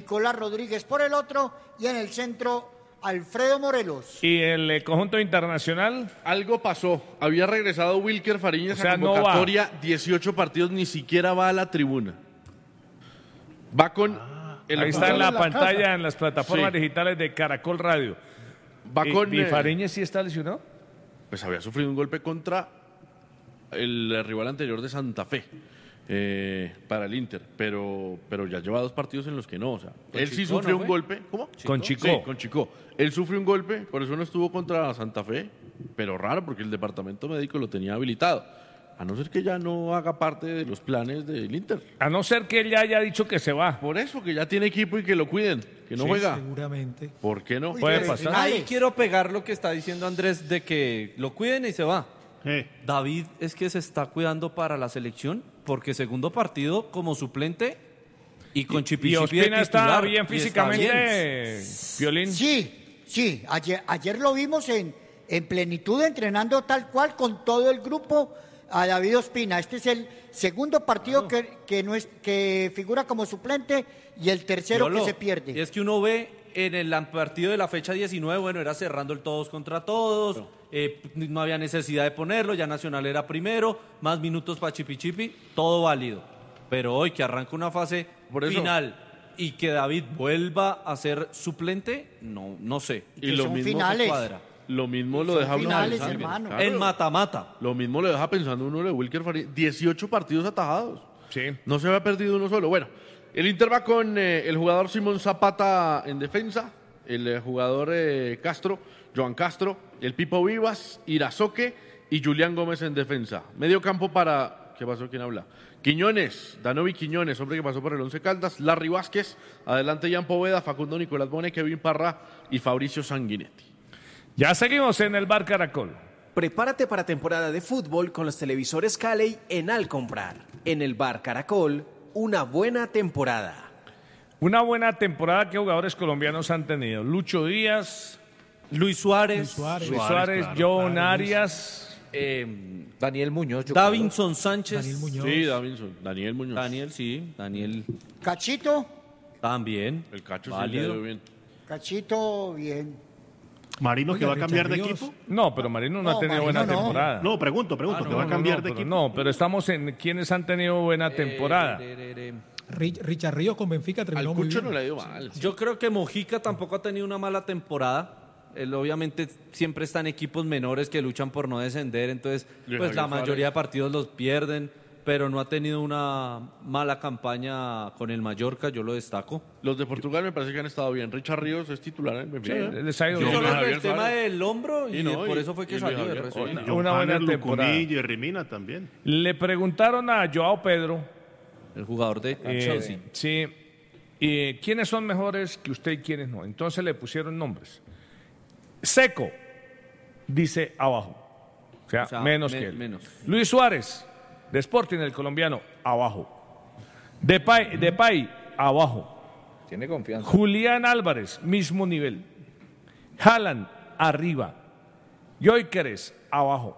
Nicolás Rodríguez por el otro, y en el centro Alfredo Morelos. ¿Y el conjunto internacional? Algo pasó. Había regresado Wilker Fariñas O sea, a convocatoria, 18 partidos, ni siquiera va a la tribuna. Va con... Ahí está en la pantalla, casa. en las plataformas digitales de Caracol Radio. Va con... ¿Y Fariñas sí está lesionado? Pues había sufrido un golpe contra el rival anterior de Santa Fe. Para el Inter, pero ya lleva 2 partidos en los que no, o sea, él sí sufrió un golpe. ¿Cómo? Con Chico. Sí, con Chico. Él sufrió un golpe, por eso no estuvo contra Santa Fe, pero raro porque el departamento médico lo tenía habilitado, a no ser que ya no haga parte de los planes del Inter. A no ser que él ya haya dicho que se va. Por eso, que ya tiene equipo y que lo cuiden, que no juega. Seguramente. ¿Por qué no? Puede pasar. Ahí quiero pegar lo que está diciendo Andrés de que lo cuiden y se va. David es que se está cuidando para la selección porque segundo partido como suplente y con Chipi ¿Y Ospina está bien físicamente, Violín? Sí, ayer lo vimos en plenitud, entrenando tal cual con todo el grupo a David Ospina. Este es el segundo partido que figura como suplente y el tercero que se pierde. Y es que uno ve en el partido de la fecha 19, bueno, era cerrando el todos contra todos, no había necesidad de ponerlo, ya Nacional era primero, más minutos para Chipi, todo válido. Pero hoy que arranca una fase final y que David vuelva a ser suplente, no sé. Y lo mismo finales. Lo mismo lo deja finales, pensando, hermano. claro. En mata-mata. Lo mismo le deja pensando uno de Wilker Fariñas. 18 partidos atajados. Sí. No se había perdido uno solo. Bueno, el Inter va con el jugador Simón Zapata en defensa, el jugador Joan Castro, el Pipo Vivas, Irazoque y Julián Gómez en defensa. Medio campo para... ¿Qué pasó? ¿Quién habla? Quiñones, Danovi Quiñones, hombre que pasó por el Once Caldas, Larry Vázquez, adelante Jan Poveda, Facundo Nicolás Bone, Kevin Parra y Fabricio Sanguinetti. Ya seguimos en el Bar Caracol. Prepárate para temporada de fútbol con los televisores Cali en Alcomprar. En el Bar Caracol, una buena temporada. Una buena temporada que jugadores colombianos han tenido. Lucho Díaz, Luis Suárez, claro, John Arias, Daniel Muñoz, Davinson Sánchez. Daniel Muñoz. Sí, Daniel Muñoz. Daniel Cachito, también. El Cacho Válido. sí le dio bien. Cachito, bien. ¿Marino que va a cambiar de Ríos. equipo? No, pero Marino no ha tenido Marino buena no. temporada. No, pregunto, que va a cambiar de pero equipo. No, pero estamos en quienes han tenido buena temporada. Richard Ríos con Benfica Al terminó muy Cucho bien. no le ha ido mal. Yo creo que Mojica tampoco ha tenido una mala temporada. Él obviamente siempre está en equipos menores que luchan por no descender, entonces pues la mayoría de partidos los pierden, pero no ha tenido una mala campaña con el Mallorca, yo lo destaco. Los de Portugal me parece que han estado bien. Richard Ríos es titular en Benfica. Les ha ido Sí, bien. solo Solo Javier el tema Suárez. del hombro y, no, por eso fue que y salió Luis de Javier. resto. Una buena Johanner, temporada. Lucumí y Rimina también. Le preguntaron a Joao Pedro, El jugador de Chelsea. sí, quiénes son mejores que usted y quiénes no. Entonces le pusieron nombres. Seco, dice abajo. O sea, menos que él. menos. Luis Suárez, de Sporting, el colombiano, abajo. Depay, abajo. Tiene confianza. Julián Álvarez, mismo nivel. Haaland, arriba. Gyökeres, abajo.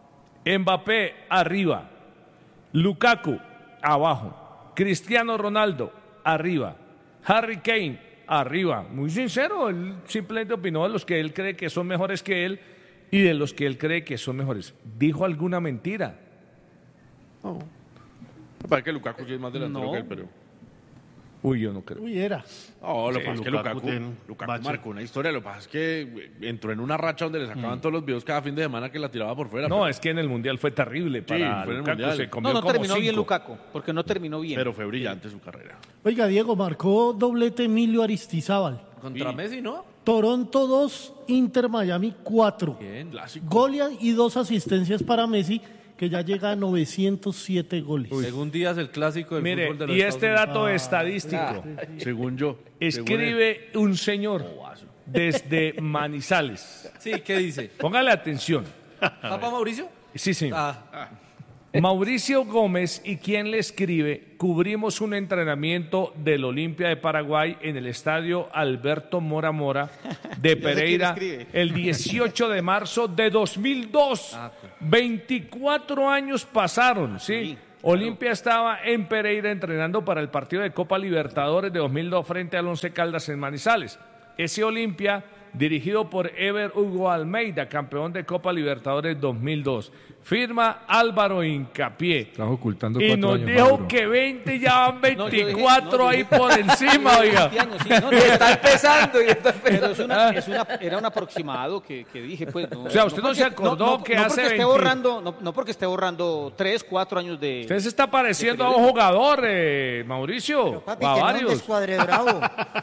Mbappé, arriba. Lukaku, abajo. Cristiano Ronaldo, arriba. Harry Kane, arriba. Muy sincero, él simplemente opinó de los que él cree que son mejores que él y de los que él cree que son mejores. ¿Dijo alguna mentira? No. Me parece que Lukaku sí es más delantero No. que él, pero... Uy, yo no creo. Uy, era. No, lo que pasa es que Lukaku Lukaku tiene bache. marcó una historia. Lo que pasa es que entró en una racha donde le sacaban todos los videos cada fin de semana que la tiraba por fuera. No, pero, es que en el Mundial fue terrible para fue en el Lukaku, Mundial. se comió No como terminó bien 5. Lukaku, porque no terminó bien. pero fue brillante su carrera. Oiga, Diego, marcó doblete Emilio Aristizábal. Contra Messi, ¿no? Toronto 2, Inter Miami 4. Bien. Clásico. Golia y 2 asistencias para Messi, que ya llega a 907 goles. Según Díaz, el clásico del Mire, fútbol de los y Estados este Unidos. dato estadístico. Según yo. Escribe un señor desde Manizales. Sí, ¿qué dice? Póngale atención. ¿Papa Mauricio? Sí, señor. Ah, Mauricio Gómez, y quien le escribe, cubrimos un entrenamiento del Olimpia de Paraguay en el estadio Alberto Mora Mora de Pereira el 18 de marzo de 2002. 24 años pasaron, ¿sí? Olimpia estaba en Pereira entrenando para el partido de Copa Libertadores de 2002 frente al Once Caldas en Manizales. Ese Olimpia, dirigido por Ever Hugo Almeida, campeón de Copa Libertadores 2002. Firma Álvaro Hincapié. Estás ocultando Y 4 nos años, dijo Mauro. que 20 ya van No, yo dije- 24 no, yo ahí dije- por encima, oiga. 20 años, sí, no, no, Está empezando. pero era un aproximado que dije, pues. No, O sea, usted no se porque- acordó que no hace porque esté 20. borrando, no porque esté borrando 3, 4 años de. Usted se está pareciendo a un jugador, Mauricio. Papi, o a que no varios. descuadre bravo.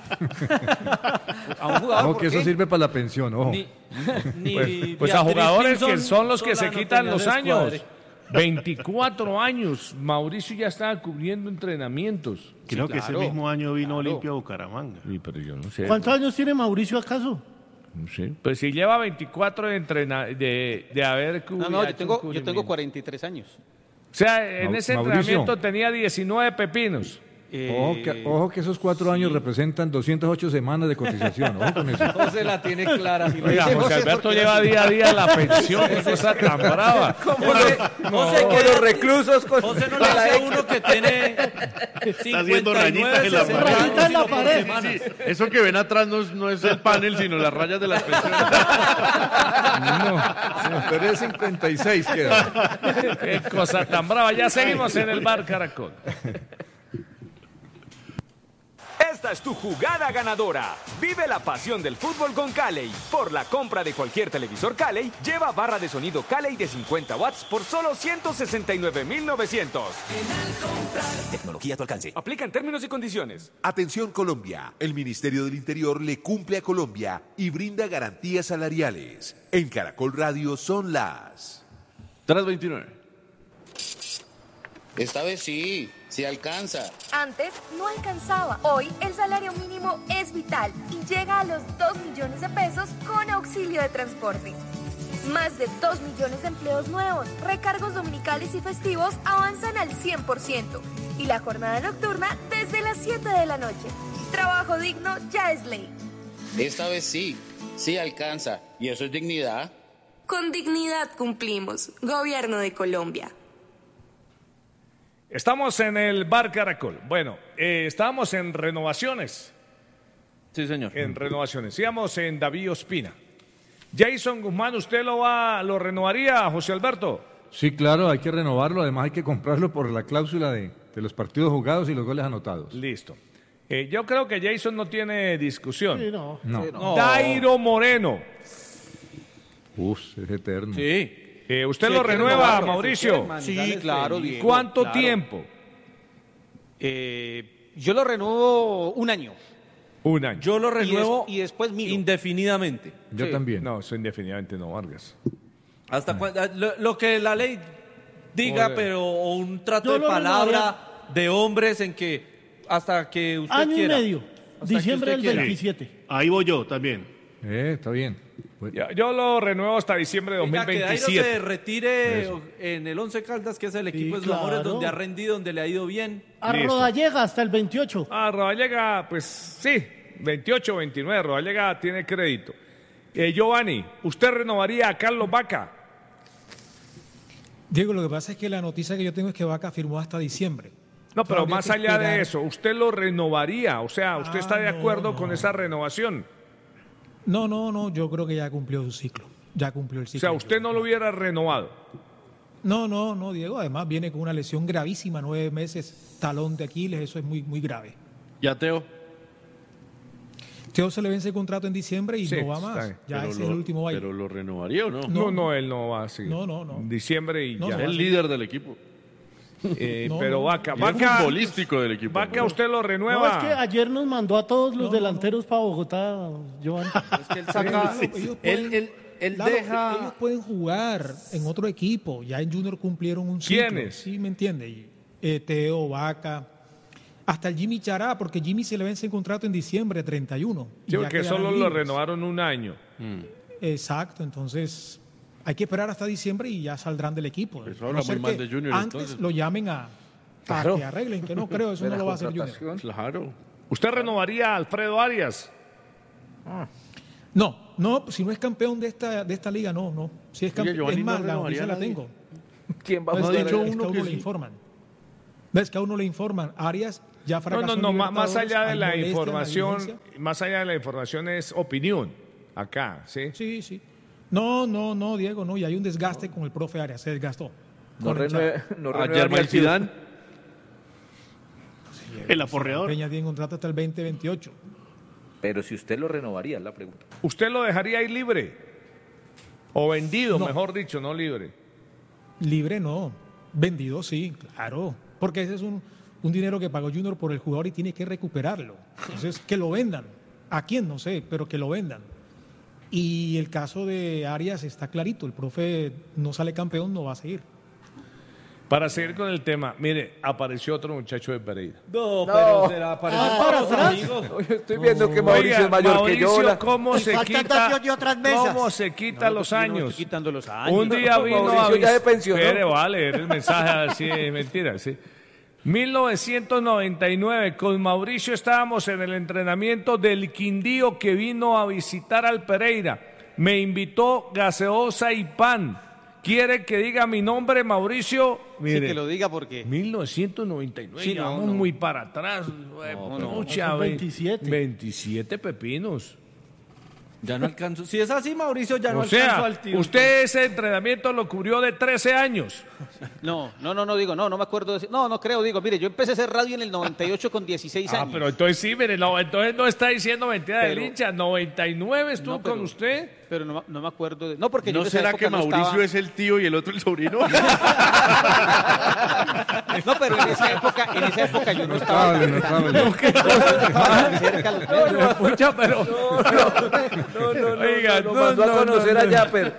A un jugador. Ojo ¿por que eso qué? sirve para la pensión, ojo. Pues a Beatriz jugadores que Pinzón son los que se Solano quitan tenía los descuadre. años. 24 años. Mauricio ya estaba cubriendo entrenamientos. Creo que ese claro, mismo año vino claro. Olimpia a Bucaramanga. Sí, pero yo no sé. ¿Cuántos años tiene Mauricio acaso? No sé. Pues si lleva 24 de haber No, no, yo hecho tengo cubrimiento. 43 años. O sea, en ese Mauricio. entrenamiento tenía 19 pepinos. Ojo que esos 4 años representan 208 semanas de cotización. Ojo con eso. José la tiene clara. Oiga, José Alberto lleva día a día la pensión. Qué cosa tan brava. José, Como los reclusos con José no le hace a uno que tiene haciendo 59, rayitas en la 60 pared. años, Rayitas en la sino por pared. semanas. Eso que ven atrás no es el panel, sino las rayas de las pensiones. No, pero es 56 queda. Qué cosa tan brava. Ya seguimos en el bar Caracol. Esta es tu jugada ganadora. Vive la pasión del fútbol con Caley. Por la compra de cualquier televisor Caley, lleva barra de sonido Caley de 50 watts por solo 169,900. Tecnología a tu alcance. Aplica en términos y condiciones. Atención Colombia, el Ministerio del Interior le cumple a Colombia y brinda garantías salariales. En Caracol Radio son las 3:29. Esta vez sí alcanza. Antes no alcanzaba. Hoy el salario mínimo es vital y llega a los 2 millones de pesos con auxilio de transporte. Más de 2 millones de empleos nuevos, recargos dominicales y festivos avanzan al 100% y la jornada nocturna desde las 7 de la noche. Trabajo digno ya es ley. Esta vez sí alcanza. ¿Y eso es dignidad? Con dignidad cumplimos. Gobierno de Colombia. Estamos en el bar Caracol. Bueno, estábamos en renovaciones. Sí, señor. En renovaciones. Íbamos en David Ospina. Jason Guzmán, ¿usted lo renovaría, José Alberto? Sí, claro, hay que renovarlo. Además hay que comprarlo por la cláusula de los partidos jugados y los goles anotados. Listo. Yo creo que Jason no tiene discusión. Sí, no. No. Dairo Moreno. Uf, es eterno. Sí. ¿Usted Sí, lo hay que renueva, renovarlo, Mauricio? Sí, claro. Diego, ¿Cuánto claro. tiempo? Yo lo renuevo un año. Un año. Yo lo renuevo y después miro. indefinidamente. Yo Sí. también. No, eso indefinidamente no, Vargas. Hasta lo que la ley diga, Joder. pero o un trato Yo de lo palabra de hombres en que hasta que usted Año quiera. y medio. Hasta que Diciembre usted del quiera. 27. Ahí voy yo también. Está bien. Yo lo renuevo hasta diciembre de Oiga, que Dairo 2027. se retire Eso. en el Once Caldas, que es el equipo Sí, de los amores, claro. donde ha rendido, donde le ha ido bien. A Listo. Rodallega hasta el 28. Rodallega, pues sí, 28, 29, Rodallega tiene crédito. Giovanni, ¿usted renovaría a Carlos Vaca? Diego, lo que pasa es que la noticia que yo tengo es que Vaca firmó hasta diciembre. No, pero Habría más que allá de esperar. eso, ¿usted lo renovaría? O sea, ¿usted está de no, acuerdo no. con esa renovación? No, yo creo que ya cumplió su ciclo. Ya cumplió el O ciclo. sea, usted no lo hubiera renovado. No, Diego, además viene con una lesión gravísima, 9 meses, talón de Aquiles, eso es muy, muy grave. Ya, Teo. Teo se le vence el contrato en diciembre y Sí, no va está más. bien. Ya Pero ese es el último baile. ¿Pero lo renovaría o no? No, él no va a seguir. No. Diciembre y No, ya. no. Es el líder del equipo. Pero Vaca, Y es futbolístico del equipo. Vaca, ¿usted lo No, renueva? es que ayer nos mandó a todos los delanteros para Bogotá, Joan. Es que él saca. Él Claro, deja. ellos pueden jugar en otro equipo. Ya en Junior cumplieron un ciclo. ¿Quiénes? Sí, me entiende. Teo, Vaca, hasta el Jimmy Chará, porque Jimmy se le vence el contrato en diciembre 31. Sí, Ya porque quedarán solo lo libres. renovaron un año. Exacto, entonces hay que esperar hasta diciembre y ya saldrán del equipo. Eso habla ser muy mal que de Junior, antes entonces. lo llamen a que arreglen, que no creo, eso no lo va a hacer Junior. Claro. ¿Usted renovaría a Alfredo Arias? No, si no es campeón de esta liga, no. Si es Oye, campeón, Giovanni es más, no la renovaría noticia a la nadie. tengo. ¿Quién va a Pues, ha jugar? dicho es que uno a que uno le sí. informan. Ves que a uno le informan, Arias ya fracasó. No, en más allá de Libertadores, la hay molestia en información, dirigencia. más allá de la información es opinión, acá, ¿sí? Sí. No, Diego, no, y hay un desgaste con el profe Arias, se desgastó. No Con el renueva, Chavo. no A renueva ni Germán al Fiu. Zidane. El aporreador. Peña tiene contrato hasta el 2028. Pero si usted lo renovaría, es la pregunta. ¿Usted lo dejaría ahí libre? O vendido, No. mejor dicho, no libre. Libre no, vendido sí, claro, porque ese es un dinero que pagó Junior por el jugador y tiene que recuperarlo. Entonces, que lo vendan. ¿A quién? No sé, pero que lo vendan. Y el caso de Arias está clarito, el profe no sale campeón, no va a seguir. Para seguir con el tema, mire, apareció otro muchacho de Pereira. No, pero será para los amigos. Estoy viendo que Mauricio es mayor que yo. Mauricio, ¿cómo Y se faltan quita? datos de otras mesas. ¿Cómo se quita los Yo no años? estoy quitando los años. Un día vino Mauricio ya se pensionó. Espere, vale, el mensaje así es mentira, sí. 1999, con Mauricio estábamos en el entrenamiento del Quindío que vino a visitar al Pereira. Me invitó gaseosa y pan. ¿Quiere que diga mi nombre, Mauricio? Sí, que lo diga porque... 1999, Sí, ya no, vamos no. muy para atrás. Pucha, son 27. 27 pepinos. Ya no alcanzo. Si es así, Mauricio, ya no O alcanzo sea, al tío. usted ese entrenamiento lo cubrió de 13 años. No, me acuerdo de eso. No creo, digo, mire, yo empecé a hacer radio en el 98 con 16 años. Pero entonces sí, mire, no, entonces no está diciendo mentira del Pero- hincha. 99 estuvo No, pero- con usted. Pero no me acuerdo de... No, porque yo ¿No en esa será época que no Mauricio estaba... es el tío y el otro el sobrino? No, pero en esa época yo no estaba... No estaba. No estaba tan cerca a los medios. Pucha, pero... Oiga, Lo mandó a conocer a Yapper.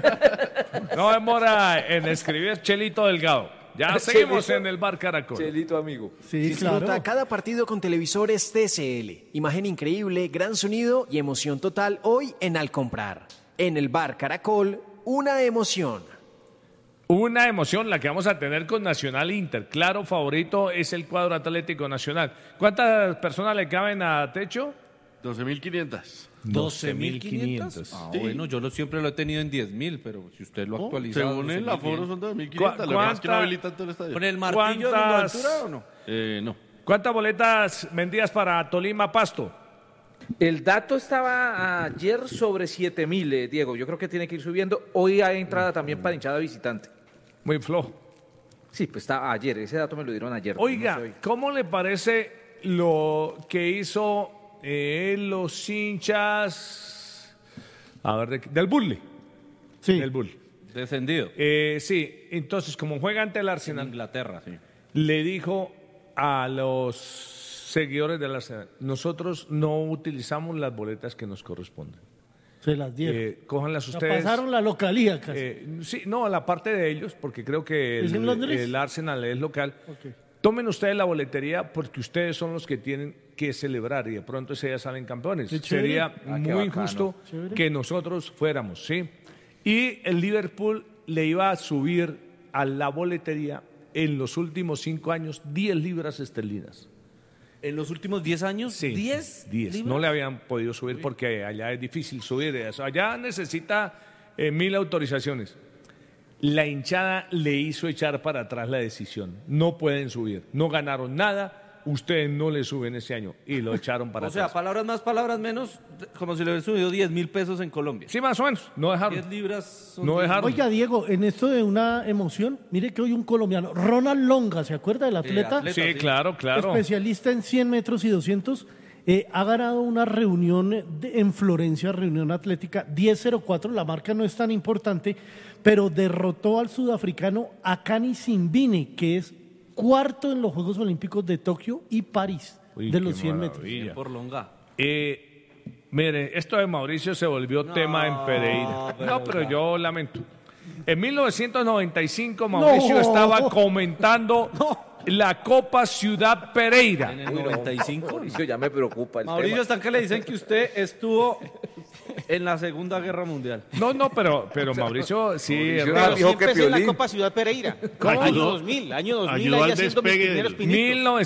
No demora en escribir Chelito Delgado. Ya seguimos en el Bar Caracol. Chelito, amigo. Sí, Disfruta claro. cada partido con televisores TCL. Imagen increíble, gran sonido y emoción total hoy en Al Comprar. En el Bar Caracol, una emoción. Una emoción la que vamos a tener con Nacional Inter. Claro, favorito es el cuadro Atlético Nacional. ¿Cuántas personas le caben a techo? 12.500. 12.500. Ah, Sí. bueno, yo siempre lo he tenido en 10.000, pero si usted lo actualiza. Según el aforo son 2.500. Lo que pasa es que no habilitan todo el estadio. ¿Con el martillo de la ¿Cuántas- altura o no? No. ¿Cuántas boletas vendidas para Tolima Pasto? El dato estaba ayer sobre 7.000, Diego. Yo creo que tiene que ir subiendo. Hoy hay entrada también para hinchada visitante. Muy flojo. Sí, pues está ayer. Ese dato me lo dieron ayer. Oiga, No sé hoy. ¿cómo le parece lo que hizo los hinchas del Bull? Sí. Del Bull. Descendido. Sí, entonces como juega ante el En Arsenal, Inglaterra, sí. le dijo a los seguidores del Arsenal, nosotros no utilizamos las boletas que nos corresponden. Se las dieron. Cójanlas Ya ustedes. pasaron la localía casi. Sí, no, a la parte de ellos, porque creo que ¿Es en Londres? el Arsenal es local. Ok. Tomen ustedes la boletería porque ustedes son los que tienen que celebrar y de pronto ese día salen campeones. Qué chévere. Sería qué muy bacano. injusto Chévere. que nosotros fuéramos, ¿sí? Y el Liverpool le iba a subir a la boletería en los últimos 5 años 10 libras esterlinas. En los últimos 10 años, Sí, 10. 10. No le habían podido subir porque allá es difícil subir. Eso. Allá necesita 1000 autorizaciones. La hinchada le hizo echar para atrás la decisión. No pueden subir. No ganaron nada. Ustedes no le suben ese año. Y lo echaron para O sea, atrás. palabras más, palabras menos, como si le hubiera subido 10.000 pesos en Colombia. Sí, más o menos. No dejaron. 10 libras son No 10. dejaron. Oiga, Diego, en esto de una emoción, mire que hoy un colombiano, Ronald Longa, ¿se acuerda del atleta? atleta. Sí, sí. claro, claro. Especialista en 100 metros y 200, ha ganado una reunión en Florencia, reunión atlética, 10.04, la marca no es tan importante, pero derrotó al sudafricano Akani Simbine, que es cuarto en los Juegos Olímpicos de Tokio y París, Uy, de qué los 100 metros. maravilla. Por Longa. Mire, esto de Mauricio se volvió tema en Pereira. Pero yo lamento. En 1995 Mauricio estaba comentando la Copa Ciudad Pereira. En el 95. Mauricio ya me preocupa el Mauricio, tema. están que le dicen que usted estuvo en la Segunda Guerra Mundial. No, pero Mauricio sí. Mauricio es era raro. dijo que Empecé en la Piolín. Copa Ciudad Pereira. ¿Cómo? Año 2000, Ayudó ahí al haciendo mis despegue primeros del- pinitos.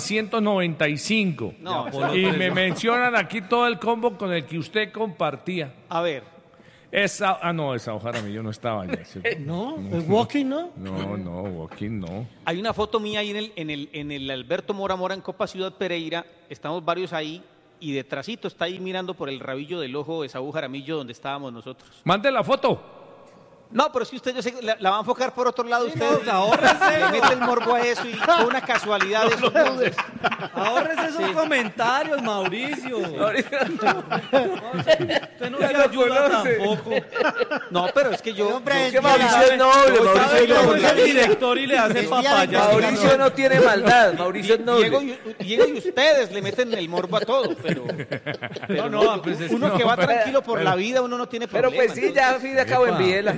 1995. No, Y me mencionan aquí todo el combo con el que usted compartía. a ver, Esa Jaramillo no estaba allá. ¿cierto? No, el walking no. No, walking no. Hay una foto mía ahí en el Alberto Mora Mora en Copa Ciudad Pereira. Estamos varios ahí y detrásito está ahí mirando por el rabillo del ojo Esaú Jaramillo donde estábamos nosotros. Mande la foto. No, pero es que usted yo sé que la va a enfocar por otro lado. Sí, usted no, ahórrese. le mete el morbo a eso y fue una casualidad de eso. Ahórrese esos comentarios, Mauricio. Usted no se ayuda tampoco. No, pero es que yo... Hombre, Que Mauricio es noble, Mauricio Es el director y le hace papaya. Mauricio no tiene maldad, Mauricio es noble. Diego y ustedes le meten el morbo a todo, pero No, pues es uno que que no. va tranquilo por la vida, uno no tiene Pero problema. pues sí, ya al fin de cabo envíela.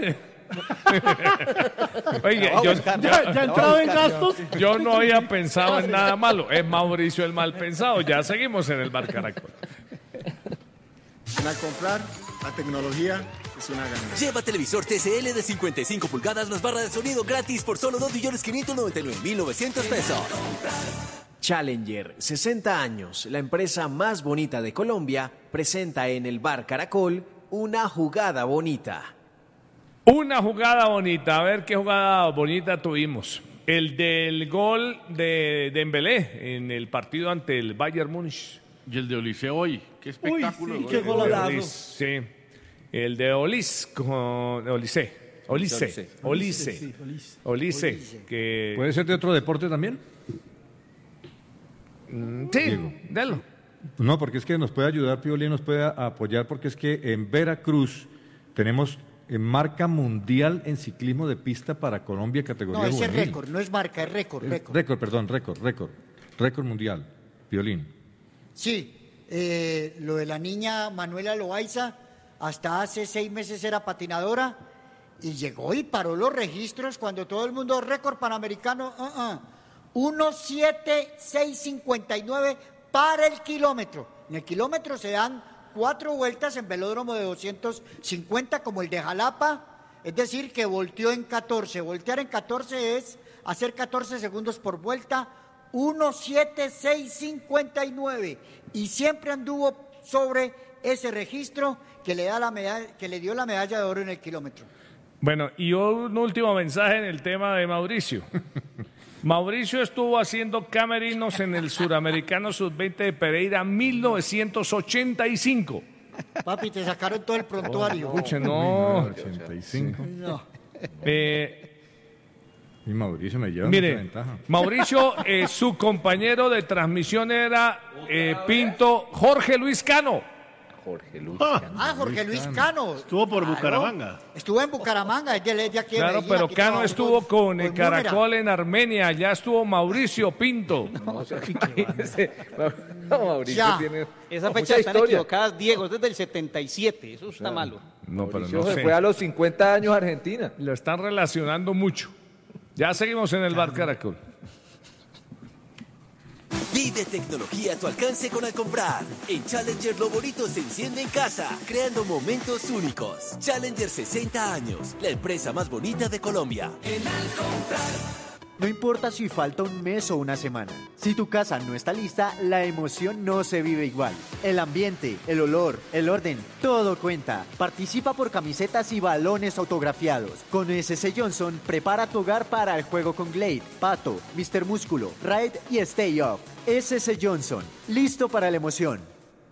Oye, Ya entraba en gastos. yo no había pensado en nada malo. Es Mauricio el mal pensado. Ya seguimos en el Bar Caracol. Al comprar, la tecnología es una ganancia. Lleva televisor TCL de 55 pulgadas más barra de sonido gratis por solo 2.599.900 pesos. Challenger, 60 años, la empresa más bonita de Colombia, presenta en el Bar Caracol una jugada bonita. Una jugada bonita. A ver qué jugada bonita tuvimos. El del gol de Dembélé en el partido ante el Bayern Múnich. Y el de Olise hoy. Qué espectáculo. sí, qué golazo. Sí. El de Olise. Que... ¿Puede ser de otro deporte también? Sí, dalo. No, porque es que nos puede ayudar, Pioli nos puede apoyar, porque es que en Veracruz tenemos marca mundial en ciclismo de pista para Colombia categoría No, ese es juvenil. récord, no es marca, es récord. Récord mundial, Piolín. Sí, lo de la niña Manuela Loaiza, hasta hace 6 meses era patinadora y llegó y paró los registros cuando todo el mundo, récord panamericano, 1.7659 para el kilómetro. En el kilómetro se dan 4 vueltas en velódromo de 250 como el de Jalapa, es decir, que volteó en 14. Voltear en 14 es hacer 14 segundos por vuelta, 1.7659, y siempre anduvo sobre ese registro que le da la medalla, que le dio la medalla de oro en el kilómetro. Bueno, y un último mensaje en el tema de Mauricio. Mauricio estuvo haciendo camerinos en el Suramericano Sub-20 de Pereira 1985. Papi, te sacaron todo el prontuario. Escuche, no. 85. No. Y Mauricio me lleva mucha Mire, ventaja. Mauricio, su compañero de transmisión era Pinto Jorge Luis Cano. Jorge Luis Cano. Jorge Luis Cano. Estuvo por Bucaramanga. Estuvo en Bucaramanga, es de aquí de Claro, Medellín, pero aquí Cano trabajó estuvo con Númera. Caracol en Armenia, allá estuvo Mauricio Pinto. Mauricio Ya. tiene Esa fecha mucha están historia. equivocadas, Diego, es desde el 77, eso está malo. No, pero Mauricio no se sé. fue a los 50 años a Argentina. Lo están relacionando mucho. Ya seguimos en el Bar Caracol. Vive tecnología a tu alcance con Al comprar. En Challenger lo bonito se enciende en casa, creando momentos únicos. Challenger 60 años, la empresa más bonita de Colombia. No importa si falta un mes o una semana. Si tu casa no está lista, la emoción no se vive igual. El ambiente, el olor, el orden, todo cuenta. Participa por camisetas y balones autografiados. Con SS Johnson, prepara tu hogar para el juego con Glade, Pato, Mr. Músculo, Raid y Stay Off. SS Johnson, listo para la emoción.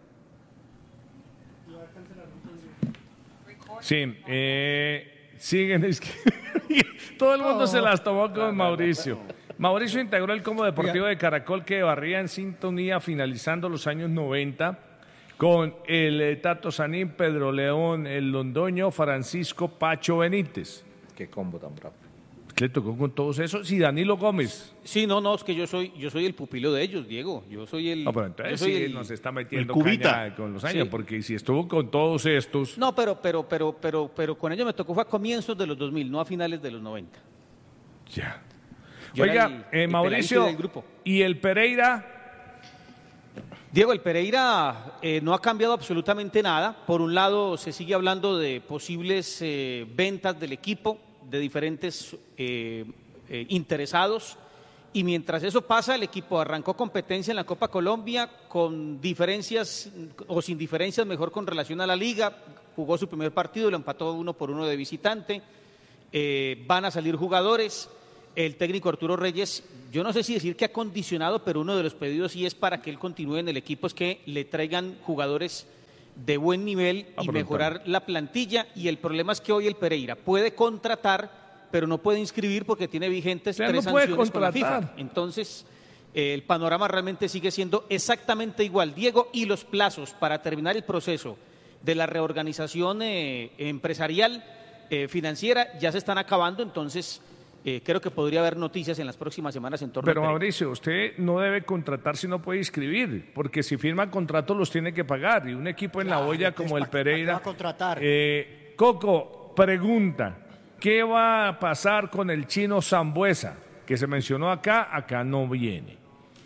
Sí, siguen. Es que todo el mundo se las tomó con Mauricio. Mauricio integró el combo deportivo de Caracol que barría en sintonía finalizando los años 90 con el Tato Sanín, Pedro León, el Londoño, Francisco Pacho Benítez. Qué combo tan bravo. Le tocó con todos esos y Danilo Gómez. Sí, no, es que yo soy el pupilo de ellos, Diego. Yo soy el. No, pero entonces yo soy sí el- nos está metiendo el cubita. caña con los años, Sí. porque si estuvo con todos estos. No, pero con ellos me tocó fue a comienzos de los 2000, no a finales de los 90. Ya. Yo era Oiga, el Mauricio, peladito del grupo. ¿y el Pereira? Diego, el Pereira no ha cambiado absolutamente nada. Por un lado, se sigue hablando de posibles ventas del equipo, de diferentes interesados, Y mientras eso pasa, el equipo arrancó competencia en la Copa Colombia con diferencias o sin diferencias, mejor con relación a la liga. Jugó su primer partido, lo empató 1-1 de visitante. Van a salir jugadores. El técnico Arturo Reyes, yo no sé si decir que ha condicionado, pero uno de los pedidos sí es para que él continúe en el equipo, es que le traigan jugadores de buen nivel y mejorar la plantilla. Y el problema es que hoy el Pereira puede contratar, pero no puede inscribir porque tiene vigentes 3 sanciones con la FIFA. Entonces, el panorama realmente sigue siendo exactamente igual, Diego, y los plazos para terminar el proceso de la reorganización empresarial, financiera, ya se están acabando. Entonces, creo que podría haber noticias en las próximas semanas en torno Pero al Pereira. Mauricio, usted no debe contratar si no puede inscribir, porque si firma contratos los tiene que pagar, y un equipo en la olla como el Pereira... va a contratar? Coco, pregunta, ¿qué va a pasar con el chino Sambuesa? Que se mencionó acá no viene.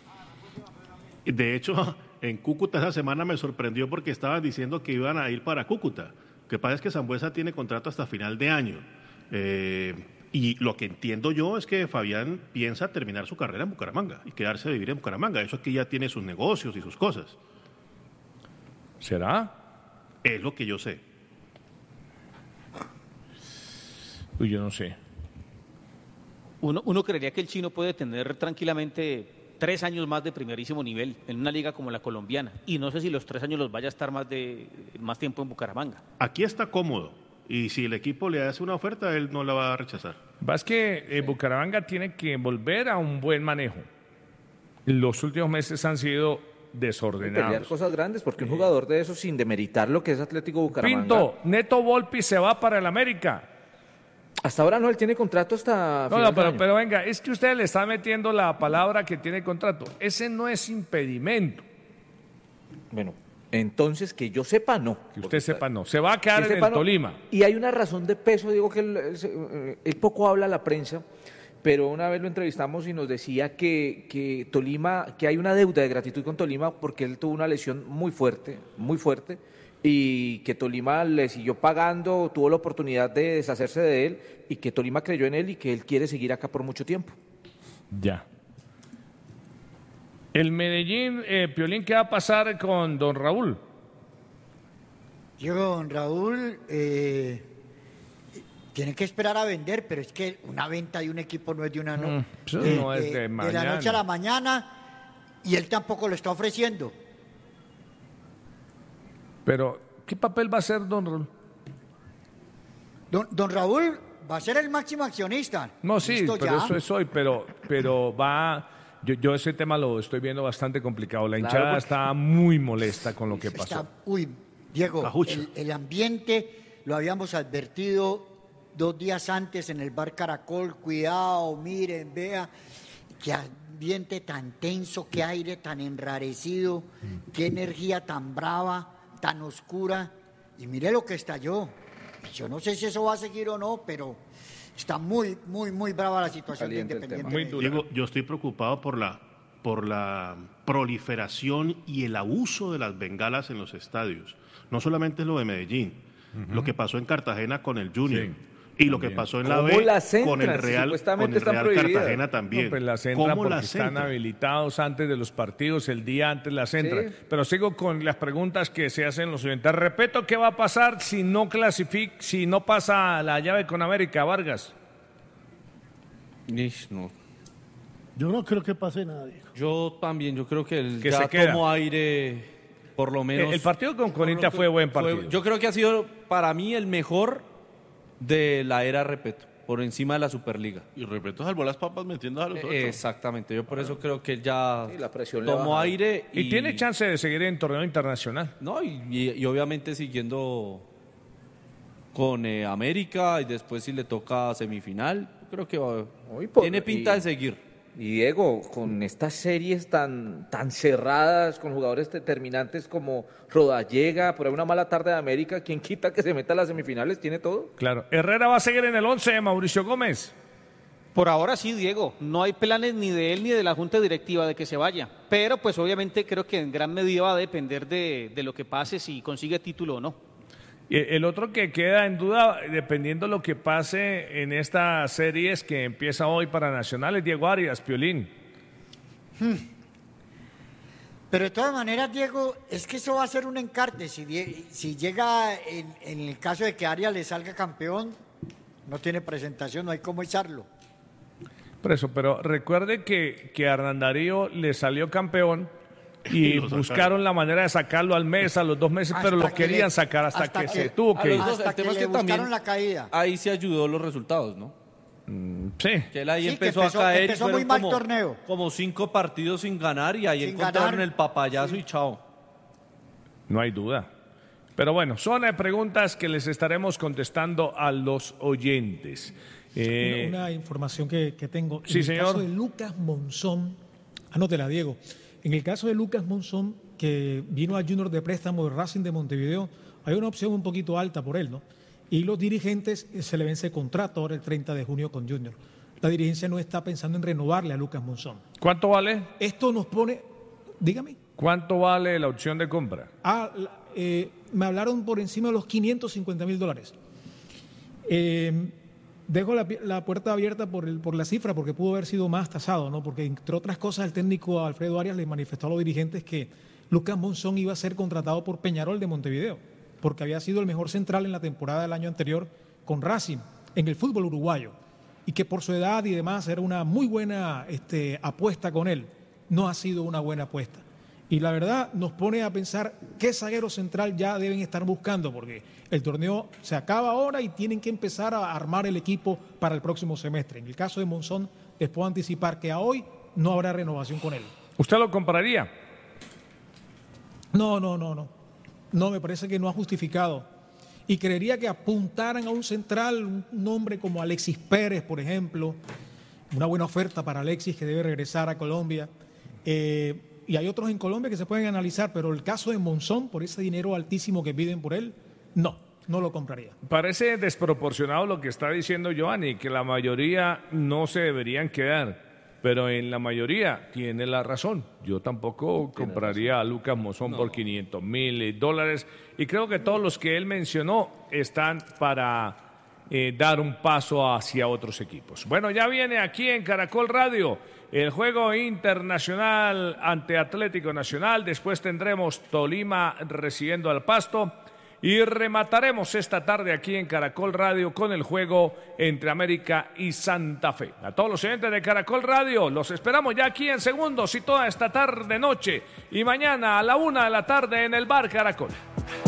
De hecho, en Cúcuta esa semana me sorprendió porque estaban diciendo que iban a ir para Cúcuta. Lo que pasa es que Sambuesa tiene contrato hasta final de año. Y lo que entiendo yo es que Fabián piensa terminar su carrera en Bucaramanga y quedarse a vivir en Bucaramanga. Eso aquí ya tiene sus negocios y sus cosas. ¿Será? Es lo que yo sé. Uy, yo no sé. Uno creería que el chino puede tener tranquilamente 3 años más de primerísimo nivel en una liga como la colombiana. Y no sé si los 3 años los vaya a estar más tiempo en Bucaramanga. Aquí está cómodo. Y si el equipo le hace una oferta, él no la va a rechazar. Es que Bucaramanga tiene que volver a un buen manejo. Los últimos meses han sido desordenados. Pelear cosas grandes, porque un jugador de eso, sin demeritar lo que es Atlético Bucaramanga... Pinto, Neto Volpi se va para el América. Hasta ahora no, él tiene contrato hasta final de año. Pero venga, es que usted le está metiendo la palabra que tiene contrato. Ese no es impedimento. Bueno, entonces que yo sepa, no. Que usted sepa, no. Se va a quedar en el Tolima. Y hay una razón de peso, digo que él poco habla a la prensa, pero una vez lo entrevistamos y nos decía que Tolima, que hay una deuda de gratitud con Tolima porque él tuvo una lesión muy fuerte, y que Tolima le siguió pagando, tuvo la oportunidad de deshacerse de él, y que Tolima creyó en él y que él quiere seguir acá por mucho tiempo. Ya. El Medellín, Piolín, ¿qué va a pasar con don Raúl? Diego, don Raúl tiene que esperar a vender, pero es que una venta de un equipo no es de una no es de la noche a la mañana, y él tampoco lo está ofreciendo. Pero, ¿qué papel va a hacer don Raúl? Don Raúl va a ser el máximo accionista. No, sí, Listo, pero ya. eso es hoy, pero va... Yo ese tema lo estoy viendo bastante complicado. La hinchada Claro, está muy molesta con lo que pasó. Diego, el ambiente lo habíamos advertido 2 días antes en el bar Caracol. Cuidado, miren, vea, qué ambiente tan tenso, qué aire tan enrarecido, qué energía tan brava, tan oscura. Y mire lo que estalló. Yo no sé si eso va a seguir o no, pero está muy brava la situación de Independiente. Muy dura. Diego, yo estoy preocupado por la proliferación y el abuso de las bengalas en los estadios. No solamente es lo de Medellín, lo que pasó en Cartagena con el Junior. Sí. Y lo que pasó en la B con el Real Cartagena también. No, pues las entran porque están habilitados antes de los partidos, el día antes las entran. Sí. Pero sigo con las preguntas que se hacen los oyentes. Repito, ¿qué va a pasar si no pasa la llave con América, Vargas? No. Yo no creo que pase nada. Yo también, yo creo que él que ya se queda. tomó aire, por lo menos. El partido con Corinthians fue buen partido. Yo creo que ha sido para mí el mejor de la era Repeto, por encima de la Superliga. Y Repeto salvó las papas metiendo a los 8. Exactamente, yo por eso creo que él ya la presión tomó aire. Y tiene chance de seguir en torneo internacional. No, y obviamente siguiendo con América, y después si le toca semifinal, creo que tiene pinta de seguir. Y Diego, con estas series tan cerradas, con jugadores determinantes como Rodallega, por ahí una mala tarde de América, ¿quién quita que se meta a las semifinales? ¿Tiene todo? Claro. Herrera va a seguir en el 11, Mauricio Gómez. Por ahora sí, Diego. No hay planes ni de él ni de la Junta Directiva de que se vaya. Pero pues obviamente creo que en gran medida va a depender de lo que pase, si consigue título o no. Y el otro que queda en duda, dependiendo de lo que pase en esta serie que empieza hoy para Nacional, es Diego Arias, Piolín. Pero de todas maneras, Diego, es que eso va a ser un encarte. Si llega en el caso de que Arias le salga campeón, no tiene presentación, no hay cómo echarlo. Por eso, pero recuerde que a Hernán Darío le salió campeón y buscaron la manera de sacarlo al mes, a los 2 meses, pero lo querían sacar hasta que se tuvo que ir. El tema es que también la caída. Ahí se ayudó los resultados, ¿no? Sí. Que él ahí Sí, que empezó a caer empezó y muy fueron mal como, torneo. como 5 partidos sin ganar y ahí Sin encontraron ganar. el papayazo y chao. No hay duda. Pero bueno, son preguntas que les estaremos contestando a los oyentes. Una información que tengo. Sí, en señor. el caso de Lucas Monzón, anótela, Diego. En el caso de Lucas Monzón, que vino a Junior de préstamo de Racing de Montevideo, hay una opción un poquito alta por él, ¿no? Y los dirigentes se le vence contrato ahora el 30 de junio con Junior. La dirigencia no está pensando en renovarle a Lucas Monzón. ¿Cuánto vale? Esto nos pone, dígame. ¿Cuánto vale la opción de compra? Me hablaron por encima de los $550,000. Dejo la puerta abierta por la cifra, porque pudo haber sido más tasado, ¿no? Porque entre otras cosas el técnico Alfredo Arias le manifestó a los dirigentes que Lucas Monzón iba a ser contratado por Peñarol de Montevideo, porque había sido el mejor central en la temporada del año anterior con Racing en el fútbol uruguayo, y que por su edad y demás era una muy buena apuesta con él. No ha sido una buena apuesta. Y la verdad nos pone a pensar qué zaguero central ya deben estar buscando, porque el torneo se acaba ahora y tienen que empezar a armar el equipo para el próximo semestre. En el caso de Monzón, les puedo anticipar que a hoy no habrá renovación con él. ¿Usted lo compraría? No. No, me parece que no ha justificado. Y creería que apuntaran a un central, un nombre como Alexis Pérez, por ejemplo. Una buena oferta para Alexis, que debe regresar a Colombia. Y hay otros en Colombia que se pueden analizar, pero el caso de Monzón, por ese dinero altísimo que piden por él, no lo compraría. Parece desproporcionado lo que está diciendo Giovanni, que la mayoría no se deberían quedar, pero en la mayoría tiene la razón. Yo tampoco compraría a Lucas Monzón por $500,000, y creo que todos los que él mencionó están para dar un paso hacia otros equipos. Bueno, ya viene aquí en Caracol Radio el juego internacional ante Atlético Nacional. Después tendremos Tolima recibiendo al Pasto. Y remataremos esta tarde aquí en Caracol Radio con el juego entre América y Santa Fe. A todos los oyentes de Caracol Radio, los esperamos ya aquí en segundos y toda esta tarde, noche y mañana a la 1 de la tarde en el Bar Caracol.